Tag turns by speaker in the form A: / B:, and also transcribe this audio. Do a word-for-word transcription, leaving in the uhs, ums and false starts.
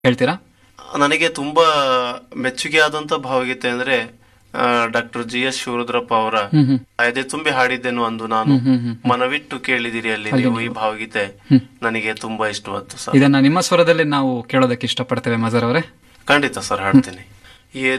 A: ಹೇಳ್ತೀರಾ?
B: ನನಗೆ ತುಂಬಾ ಮೆಚ್ಚುಗೆ ಆದಂತ ಭಾವಗೀತೆ ಅಂದ್ರೆ ಡಾಕ್ಟರ್ ಜಿ ಎಸ್ ಶಿವರುದ್ರಪ್ಪ ಅವರ
A: ಹ್ಮ್ ಹ್ಮ್
B: ಎದೆ ತುಂಬಿ ಹಾಡಿದ್ದೇನು ಅಂದು ನಾನು
A: ಹ್ಮ್ ಹ್ಮ್ ಹ್ಮ್ ಹ್ಮ್.
B: ಮನವಿಟ್ಟು ಕೇಳಿದಿರಿ ಅಲ್ಲಿ
A: ಅಲ್ಲಿ
B: ನೀವು ಈ
A: ನೀವು.
B: ಭಾವಗೀತೆ
A: ಹ್ಮ್.
B: ನನಗೆ ತುಂಬಾ ಇಷ್ಟವಾದ್ದು ಸರ್.
A: ಇದನ್ನ ನಿಮ್ಮ ಸ್ವರದಲ್ಲಿ ನಾವು ಕೇಳೋದಕ್ಕೆ ಇಷ್ಟಪಡ್ತೇವೆ ಮಜರ್ ಅವರೇ.
B: ಖಂಡಿತ ಸರ್, ಹಾಡ್ತೀನಿ.